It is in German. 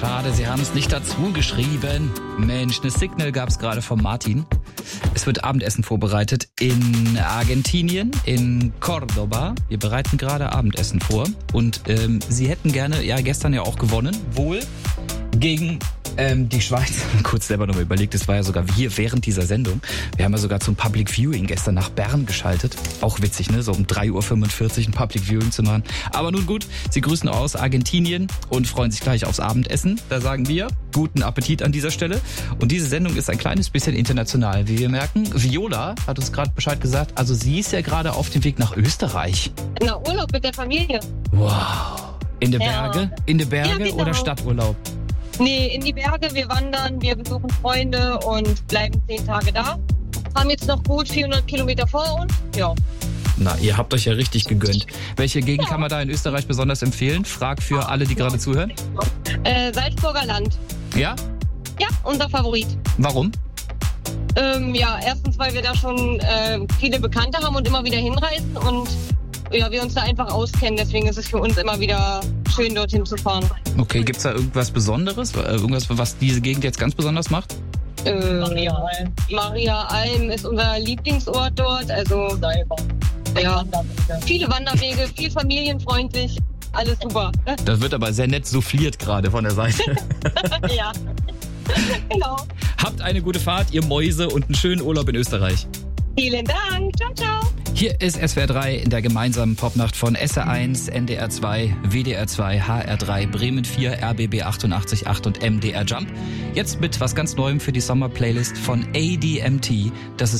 schade, Sie haben es nicht dazu geschrieben. Mensch, eine Signal gab es gerade von Martin. Es wird Abendessen vorbereitet in Argentinien, in Cordoba. Wir bereiten gerade Abendessen vor. Und Sie hätten gerne, ja gestern ja auch gewonnen, wohl gegen die Schweiz. Kurz selber nochmal überlegt, es war ja sogar hier während dieser Sendung. Wir haben ja sogar zum Public Viewing gestern nach Bern geschaltet. Auch witzig, ne? So um 3:45 Uhr ein Public Viewing zu machen. Aber nun gut, Sie grüßen aus Argentinien und freuen sich gleich aufs Abendessen. Da sagen wir, guten Appetit an dieser Stelle. Und diese Sendung ist ein kleines bisschen international, wie wir merken. Viola hat uns gerade Bescheid gesagt, also sie ist ja gerade auf dem Weg nach Österreich. Na, Urlaub mit der Familie. Wow. In die Berge? In die Berge Ja, genau. Oder Stadturlaub? Nee, in die Berge, wir wandern, wir besuchen Freunde und bleiben 10 Tage da. Haben jetzt noch gut 400 Kilometer vor uns. Ja. Na, ihr habt euch ja richtig gegönnt. Welche Gegend kann man da in Österreich besonders empfehlen? Frag für alle, die gerade zuhören. Salzburger Land. Ja? Ja, unser Favorit. Warum? Ja, erstens, weil wir da schon viele Bekannte haben und immer wieder hinreisen und ja, wir uns da einfach auskennen. Deswegen ist es für uns immer wieder schön, dorthin zu fahren. Okay, gibt's da irgendwas Besonderes? Irgendwas, was diese Gegend jetzt ganz besonders macht? Maria Alm. Maria Alm ist unser Lieblingsort dort. Also ja, viele Wanderwege, viel familienfreundlich. Alles super. Das wird aber sehr nett souffliert gerade von der Seite. Ja, genau. Habt eine gute Fahrt, ihr Mäuse, und einen schönen Urlaub in Österreich. Vielen Dank. Ciao, ciao. Hier ist SWR 3 in der gemeinsamen Popnacht von SR1, NDR 2, WDR 2, HR 3, Bremen 4, RBB 88.8 und MDR Jump. Jetzt mit was ganz Neuem für die Sommer-Playlist von ADMT. Das ist